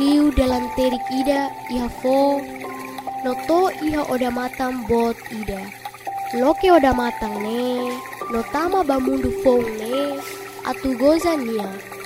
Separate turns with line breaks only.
liu dalam terik ida iha fo, noto iha oda matang bot ida. Loke oda matang ne, notama bamundu fong ne, atu goza nia.